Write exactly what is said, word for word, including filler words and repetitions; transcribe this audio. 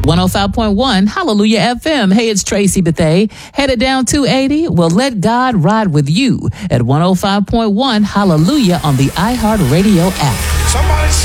one oh five point one Hallelujah F M. Hey, it's Tracy Bethea. Headed down two eighty? Well, let God ride with you at one oh five point one Hallelujah on the iHeartRadio app. Somebody